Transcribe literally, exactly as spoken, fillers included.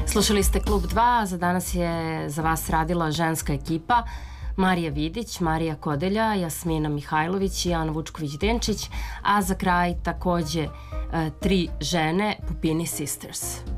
Slušali ste Klub dva, za danas je za vas radila ženska ekipa Marija Vidić, Marija Kodelja, Jasmina Mihajlović i Ana Vučković-Denčić, a za kraj takođe tri žene, Pupini Sisters.